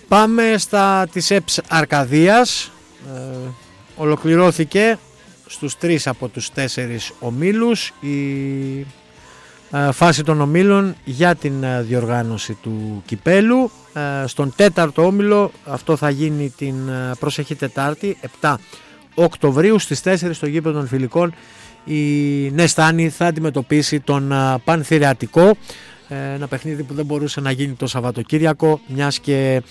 Πάμε στα της ΕΠΣ Αρκαδίας. Ολοκληρώθηκε στους 3 από τους 4 ομίλους η φάση των ομίλων για την διοργάνωση του κυπέλου. Στον 4ο όμιλο, αυτό θα γίνει την προσεχή Τετάρτη 7 Οκτωβρίου στις 4 στο γήπεδο των Φιλικών. Η Νεστάνη θα αντιμετωπίσει τον Πανθηρεατικό, ένα παιχνίδι που δεν μπορούσε να γίνει το Σαββατοκύριακο, μιας και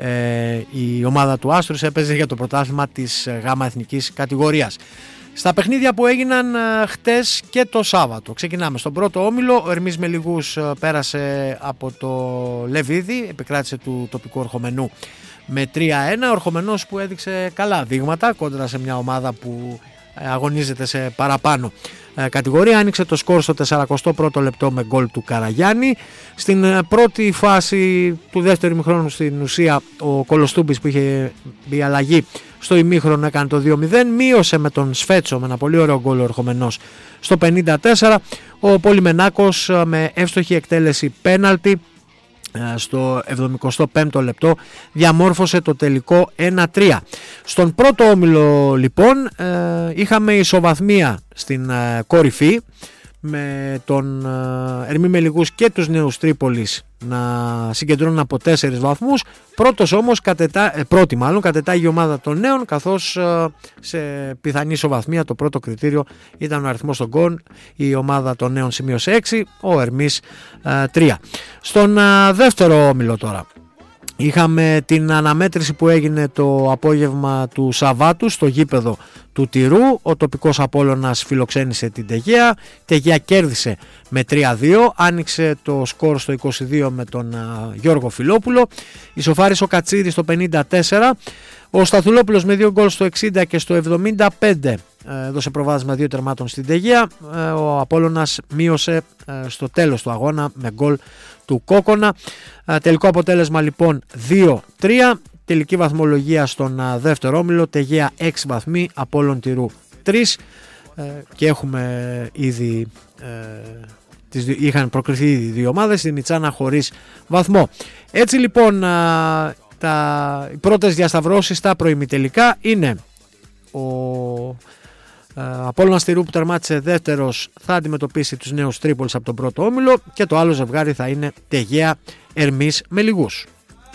η ομάδα του Άστρους έπαιζε για το πρωτάθλημα της ΓΑΜΑ εθνικής κατηγορίας. Στα παιχνίδια που έγιναν χτες και το Σάββατο, ξεκινάμε στον πρώτο όμιλο. Ο Ερμής Μελιγούς πέρασε από το Λεβίδι, επικράτησε του τοπικού Ορχομενού με 3-1. Ο Ορχομενός που έδειξε καλά δείγματα κόντρα σε μια ομάδα που αγωνίζεται σε παραπάνω κατηγορία. Άνοιξε το σκορ στο 41ο λεπτό με γκολ του Καραγιάννη. Στην πρώτη φάση του δεύτερου ημιχρόνου, στην ουσία, ο Κολοστούμπης που είχε μπει αλλαγή στο ημίχρονο έκανε το 2-0. Μείωσε με τον Σφέτσο με ένα πολύ ωραίο γκολ ο Ορχομενός στο 54. Ο Πολυμενάκος με εύστοχη εκτέλεση πέναλτι στο 75ο λεπτό διαμόρφωσε το τελικό 1-3. Στον πρώτο όμιλο λοιπόν είχαμε ισοβαθμία στην κορυφή, με τον Ερμή Μελιγούς και τους Νέους Τρίπολης να συγκεντρώνουν από 4 βαθμούς. Πρώτη κατετάγει η ομάδα των Νέων, καθώς σε πιθανή ισοβαθμία το πρώτο κριτήριο ήταν ο αριθμός των γκολ. Η ομάδα των Νέων σημείωσε 6, ο Ερμής 3. Στον δεύτερο όμιλο τώρα είχαμε την αναμέτρηση που έγινε το απόγευμα του Σαββάτου στο γήπεδο του Τυρού. Ο τοπικός Απόλλωνας φιλοξένησε την Τεγέα. Η Τεγέα κέρδισε με 3-2, άνοιξε το σκορ στο 22 με τον Γιώργο Φιλόπουλο. Ισοφάρισε ο Κατσίρης στο 54. Ο Σταθουλόπουλος με 2 γκολ στο 60 και στο 75 έδωσε προβάδισμα 2 τερμάτων στην Τεγέα. Ο Απόλλωνας μείωσε στο τέλος του αγώνα με γκολ του Κόκονα. Τελικό αποτέλεσμα λοιπόν 2-3. Τελική βαθμολογία στον δεύτερο όμιλο, Τεγέα 6 βαθμοί, Απόλλων Τυρού 3, και έχουμε ήδη είχαν προκριθεί ήδη δύο ομάδες, στη Μιτσάνα χωρίς βαθμό. Έτσι λοιπόν οι πρώτες διασταυρώσεις στα προημιτελικά είναι ο Απόλλωνας Τυρού που τερμάτισε δεύτερος, θα αντιμετωπίσει τους Νέους Τρίπολης από τον πρώτο όμιλο, και το άλλο ζευγάρι θα είναι Τεγέα Ερμής Μελιγούς.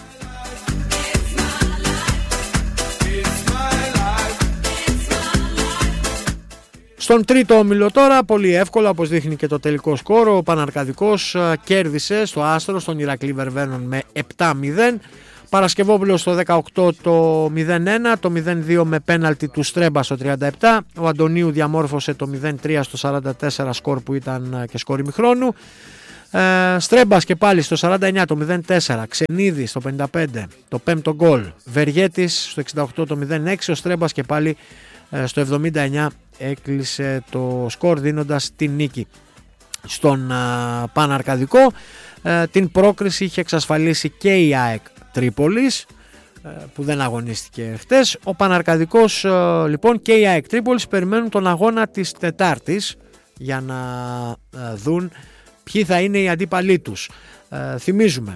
Στον τρίτο όμιλο τώρα, πολύ εύκολα όπως δείχνει και το τελικό σκόρο, ο Παναρκαδικός κέρδισε στο Άστρο στον Ηρακλή Βερβαίνων με 7-0. Παρασκευόπουλος στο 18 το 0-1, το 0-2 με πέναλτι του Στρέμπα στο 37. Ο Αντωνίου διαμόρφωσε το 0-3 στο 44, σκορ που ήταν και σκορ ημιχρόνου. Στρέμπας και πάλι στο 49 το 0-4, Ξενίδη στο 55 το 5ο γκολ, Βεργέτης στο 68 το 0-6, ο Στρέμπας και πάλι στο 79 έκλεισε το σκορ δίνοντας την νίκη στον Παναρκαδικό. Την πρόκριση είχε εξασφαλίσει και η ΑΕΚ Τρίπολης που δεν αγωνίστηκε χτες. Ο Παναρκαδικός λοιπόν και η ΑΕΚ Τρίπολης περιμένουν τον αγώνα της Τετάρτης για να δουν ποιοι θα είναι οι αντίπαλοι τους. Θυμίζουμε,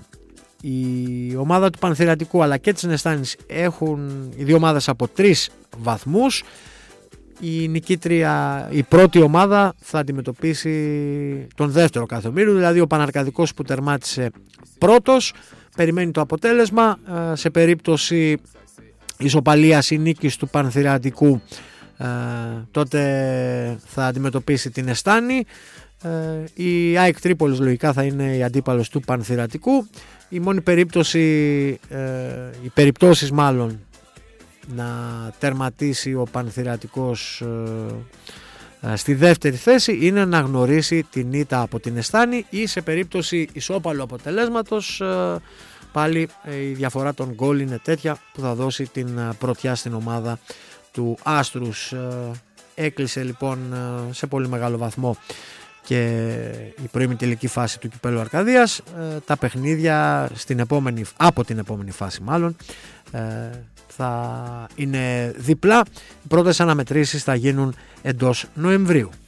η ομάδα του Πανθηρεατικού αλλά και της Νεστάνης έχουν οι δύο ομάδες από 3 βαθμούς. Η νικήτρια, η πρώτη ομάδα, θα αντιμετωπίσει τον δεύτερο κάθε ομίλου, δηλαδή ο Παναρκαδικός που τερμάτισε πρώτος περιμένει το αποτέλεσμα. Σε περίπτωση ισοπαλίας ή νίκης του Πανθηρεατικού τότε θα αντιμετωπίσει την Εστάνη. Η ΑΕΚ Τρίπολης λογικά θα είναι η αντίπαλος του Πανθηρεατικού. Η μόνη περίπτωση, οι περιπτώσεις μάλλον να τερματίσει ο Πανθηρεατικός στη δεύτερη θέση είναι να γνωρίσει την ήττα από την Εστάνη, ή σε περίπτωση ισόπαλου αποτελέσματος πάλι η διαφορά των γκολ είναι τέτοια που θα δώσει την πρωτιά στην ομάδα του Άστρους. Έκλεισε λοιπόν σε πολύ μεγάλο βαθμό και η προημιτελική φάση του Κυπέλλου Αρκαδίας. Τα παιχνίδια από την επόμενη φάση μάλλον θα είναι διπλά. Οι πρώτες αναμετρήσεις θα γίνουν εντός Νοεμβρίου.